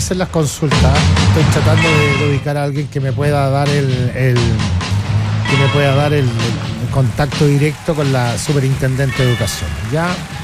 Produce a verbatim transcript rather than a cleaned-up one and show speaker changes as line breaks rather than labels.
hacer las consultas. Estoy tratando de, de ubicar a alguien que me pueda dar el, el que me pueda dar el, el contacto directo con la superintendente de educación. Ya